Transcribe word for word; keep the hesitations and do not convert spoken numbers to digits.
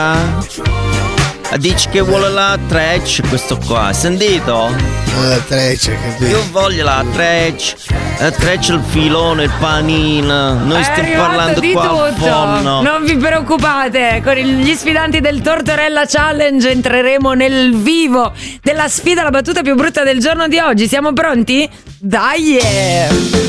Dici che vuole la treccia questo qua, hai sentito? La treccia, capito? Io voglio la treccia, la treccia, il filone, il panino. Noi È stiamo arrivato parlando di qua al tutto. forno. Non vi preoccupate, con il- gli sfidanti del Tortorella Challenge entreremo nel vivo della sfida, la battuta più brutta del giorno di oggi. Siamo pronti? Dai!